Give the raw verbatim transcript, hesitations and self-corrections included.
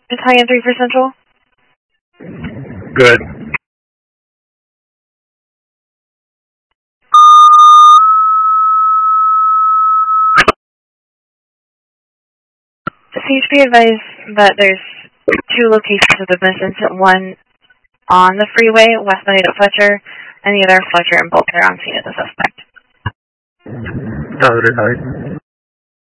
Italian three for Central. Good. C H P advised that there's two locations of the incident, one on the freeway, west side of Fletcher, and the other Fletcher and both are on scene of the suspect. Other side.